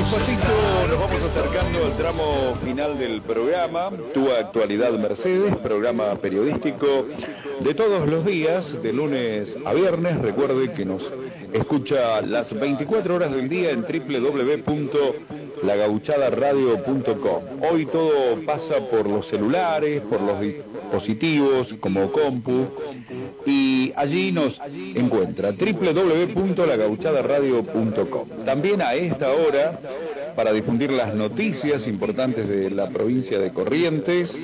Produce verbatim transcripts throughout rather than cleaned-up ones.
Despacito nos vamos acercando al tramo final del programa, Tu Actualidad Mercedes, programa periodístico de todos los días, de lunes a viernes. Recuerde que nos escucha las veinticuatro horas del día en doble u doble u doble u punto la gauchada radio punto com. Hoy todo pasa por los celulares, por los dispositivos como compu, y allí nos encuentra doble u doble u doble u punto la gauchada radio punto com. También a esta hora, para difundir las noticias importantes de la provincia de Corrientes,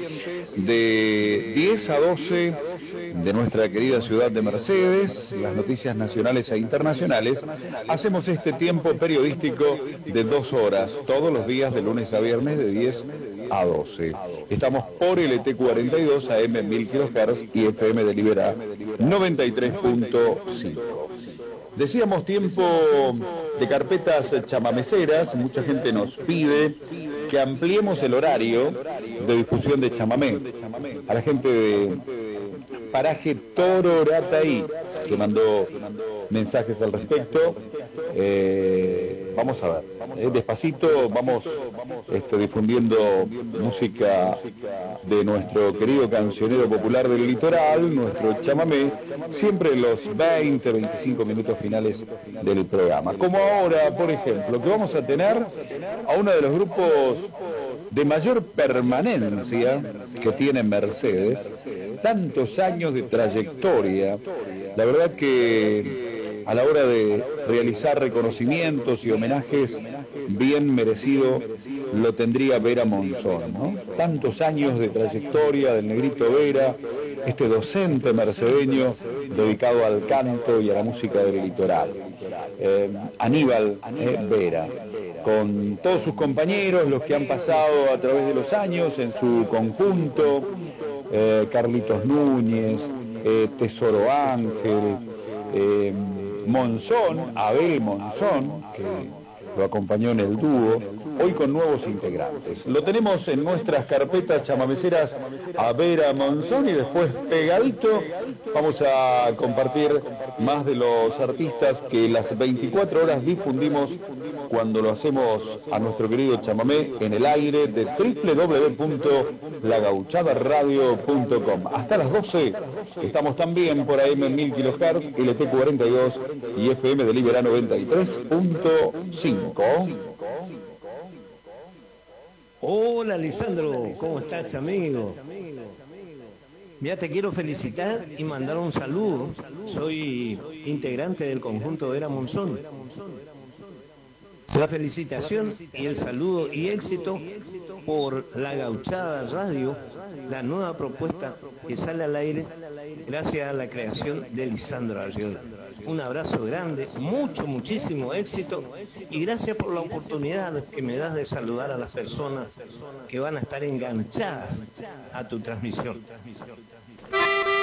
de diez a doce de nuestra querida ciudad de Mercedes, las noticias nacionales e internacionales, hacemos este tiempo periodístico de dos horas, todos los días de lunes a viernes de diez a doce. Estamos por L T cuarenta y dos, A M mil kilohertz y F M de Liberá noventa y tres punto cinco. Decíamos tiempo de carpetas chamameceras. Mucha gente nos pide que ampliemos el horario de difusión de chamamé. A la gente de Paraje Tororataí, que mandó mensajes al respecto. Eh, vamos a ver, eh, despacito vamos este, difundiendo música de nuestro querido cancionero popular del litoral, nuestro chamamé, siempre en los veinte, veinticinco minutos finales del programa. Como ahora, por ejemplo, que vamos a tener a uno de los grupos de mayor permanencia que tiene Mercedes, tantos años de trayectoria. La verdad que a la hora de realizar reconocimientos y homenajes, bien merecido lo tendría Vera Monzón, ¿no? Tantos años de trayectoria del Negrito Vera, este docente mercedeño dedicado al canto y a la música del litoral. Eh, Aníbal eh, Vera, con todos sus compañeros, los que han pasado a través de los años en su conjunto, eh, Carlitos Núñez, eh, Tesoro Ángel, eh, Monzón, Abel Monzón, que lo acompañó en el dúo, hoy con nuevos integrantes. Lo tenemos en nuestras carpetas chamameceras a Vera Monzón, y después pegadito vamos a compartir más de los artistas que las veinticuatro horas difundimos cuando lo hacemos a nuestro querido chamamé en el aire de doble u doble u doble u punto la gauchada radio punto com. Hasta las doce estamos también por A M mil kilohertz, L T cuarenta y dos y F M de Liberá noventa y tres punto cinco. Hola Lisandro, ¿cómo estás, amigo? Mira, te quiero felicitar y mandar un saludo. Soy integrante del conjunto Vera Monzón. La felicitación y el saludo y éxito por La Gauchada Radio, la nueva propuesta que sale al aire gracias a la creación de Lisandro Arriola. Un abrazo grande, mucho, muchísimo éxito, y gracias por la oportunidad que me das de saludar a las personas que van a estar enganchadas a tu transmisión.